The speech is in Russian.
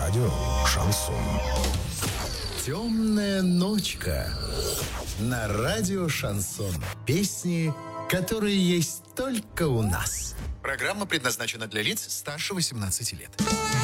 радио «Шансон». «Темная ночка» на радио «Шансон». Песни, которые есть только у нас. Программа предназначена для лиц старше 18 лет.